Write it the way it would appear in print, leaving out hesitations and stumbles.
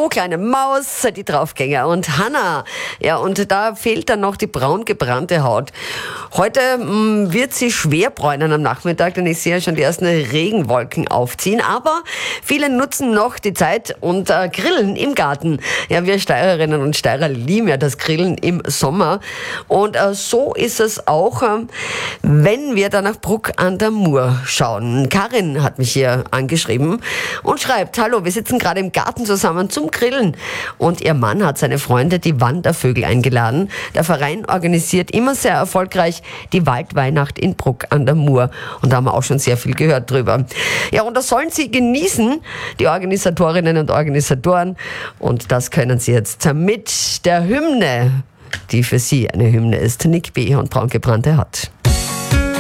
Lilo, kleine Maus, die Draufgänger und Hannah. Ja, und da fehlt dann noch die braun gebrannte Haut. Heute wird sie schwer bräunen am Nachmittag, denn ich sehe ja schon die ersten Regenwolken aufziehen. Aber viele nutzen noch die Zeit und grillen im Garten. Ja, wir Steirerinnen und Steirer lieben ja das Grillen im Sommer. Und so ist es auch, wenn wir da nach Bruck an der Mur schauen. Karin hat mich hier angeschrieben und schreibt: Hallo, wir sitzen gerade im Garten zusammen zum Grillen. Und ihr Mann hat seine Freunde, die Wandervögel, eingeladen. Der Verein organisiert immer sehr erfolgreich die Waldweihnacht in Bruck an der Mur. Und da haben wir auch schon sehr viel gehört drüber. Ja, und das sollen sie genießen, die Organisatorinnen und Organisatoren. Und das können sie jetzt mit der Hymne, die für sie eine Hymne ist. Nick B. und braun gebrannte Haut.